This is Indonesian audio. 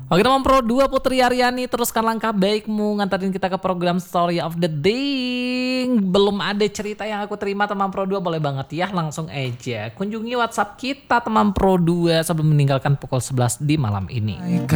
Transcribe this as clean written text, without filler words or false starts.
Oke teman Pro 2 Putri Aryani, teruskan langkah baikmu nganterin kita ke program Story of the Day. Belum ada cerita yang aku terima teman Pro 2, boleh banget ya langsung aja kunjungi WhatsApp kita teman Pro 2 sebelum meninggalkan pukul 11 di malam ini.